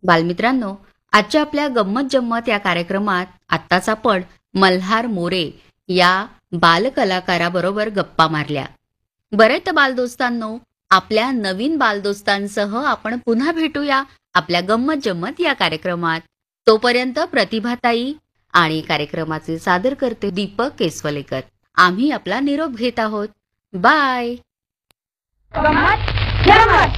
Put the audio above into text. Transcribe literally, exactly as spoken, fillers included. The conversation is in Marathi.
बालमित्रांनो, आजच्या आपल्या गंमत जम्मत या कार्यक्रमात आत्ताच आपण मल्हार मोरे या बालकलाकाराबरोबर गप्पा मारल्या. बरे तर बालदोस्तांनो, आपल्या नवीन बालदोस्तांसह आपण पुन्हा भेटूया आपल्या गंमत जम्मत या कार्यक्रमात. तोपर्यंत प्रतिभाताई आणि कार्यक्रमाचे सादर करते दीपक केसवलेकर. आम्ही आपला निरोप घेत आहोत. बाय. गंमत जम्मत.